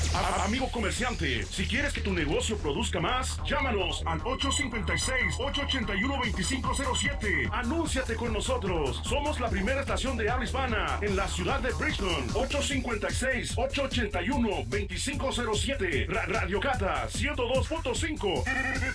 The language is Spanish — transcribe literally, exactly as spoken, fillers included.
A- amigo comerciante, si quieres que tu negocio produzca más, llámanos al ocho cinco seis, ocho ocho uno, dos cinco cero siete. Anúnciate con nosotros. Somos la primera estación de habla hispana en la ciudad de Bridgeton. ocho cinco seis, ocho ocho uno, dos cinco cero siete. Ra- Radio Cata ciento dos punto cinco.